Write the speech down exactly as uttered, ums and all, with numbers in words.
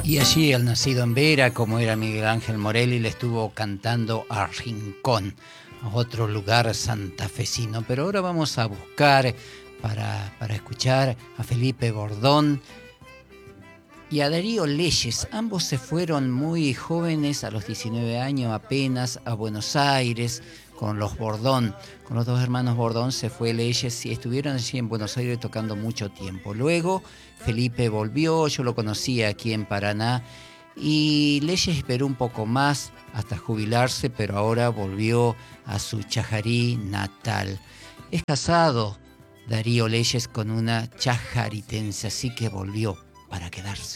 Y allí el nacido en Vera, como era Miguel Ángel Morelli, le estuvo cantando a Rincón, a otro lugar santafesino. Pero ahora vamos a buscar para, para escuchar a Felipe Bordón y a Darío Leyes. Ambos se fueron muy jóvenes, a los diecinueve años apenas, a Buenos Aires con los Bordón. Con los dos hermanos Bordón se fue Leyes y estuvieron allí en Buenos Aires tocando mucho tiempo. Luego Felipe volvió, yo lo conocí aquí en Paraná, y Leyes esperó un poco más hasta jubilarse, pero ahora volvió a su Chajarí natal. Es casado Darío Leyes con una chajaritense, así que volvió para quedarse.